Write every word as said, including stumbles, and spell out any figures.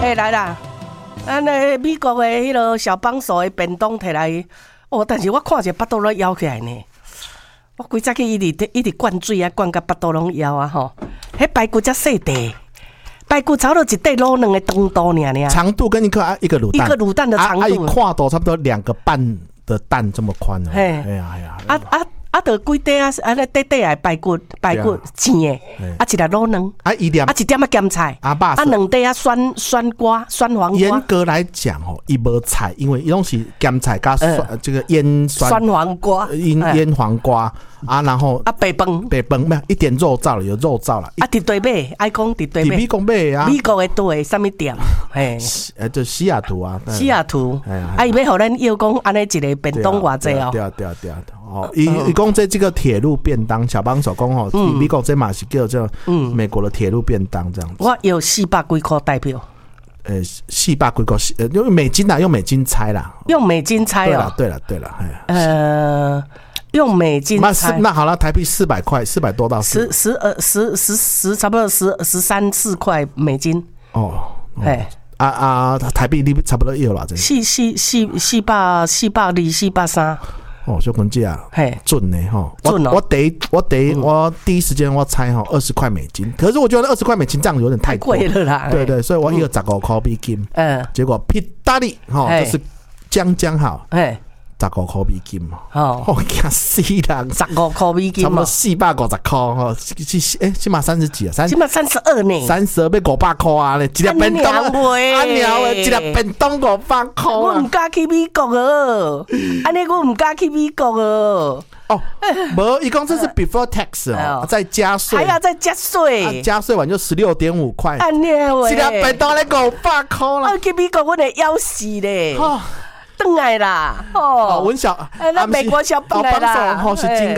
哎，来啦！咱那美国的迄个小帮手的便当摕来，哦，但是我看着巴肚都枵起来呢。我规早去一直一直灌水啊，灌到巴肚拢枵啊吼。迄排骨才细块，排骨差不多一块卤两个长度尔尔。 长度跟一个一个卤蛋， 一个卤蛋的长度， 啊，跨度差不多两个半的蛋这么宽哦。 哎呀哎呀， 啊啊！啊，就几块啊，安尼短短的排骨，排骨青的，啊一粒卤卵， 啊一点， 啊一点啊咸菜，啊啊两块啊酸酸瓜、酸黄瓜。 严格来讲哦，伊无菜，因为伊拢是咸菜加酸、呃、这个腌酸酸黄瓜， 腌腌黄瓜啊，然后啊白饭， 白饭没有一点肉燥了，有肉燥了。 啊，伫对买，爱讲伫对买。 美国买啊， 美国的对什么店？嘿， 呃，就西雅图啊， 西雅图。啊，伊要互咱要讲安尼一个便当偌济哦。 对啊对啊对啊。哦，伊伊讲这这个铁路便当，小帮手讲吼，美国这嘛是叫做美国的铁路便当这样子。 我有四百几块代表。 呃，四百几块，呃，用美金啦，用美金猜啦。 用美金猜哦。 对了对了对了， 呃，用美金猜。 那好了，台币四百块，四百多到十十呃十十十差不多十十三四块美金。 哦，哎。啊啊，台币你差不多有啦，这四四四四百四百二四百三。 哦，小公姐啊， 嘿， 准呢哈， 准哦。 我得我得我第一时间我猜哈二十块美金，可是我觉得二十块美金这样有点太贵了啦。 对对，所以我一个十五块美金，嗯，结果屁大利哈，就是将将好，哎。十五块美金嘛，哦，我惊死人！ 十五块美金， 差不多四百五十块吼，是诶，起码三十几啊，三起码三十二呢， 三十二要五百块啊咧，一粒便当，啊鸟诶，一粒便当五百块啊！ 我唔敢去美国哦，安尼我唔敢去美国哦。 哦，无，伊讲这是 before tax 哦，再加税， 还要再加税， 加税完就十六点五块， 安尼喂， 一粒便当咧五百块啦， 我去美国我得要死咧。回来啦，哦， 文小， 哎，那美国小本来啦， 是真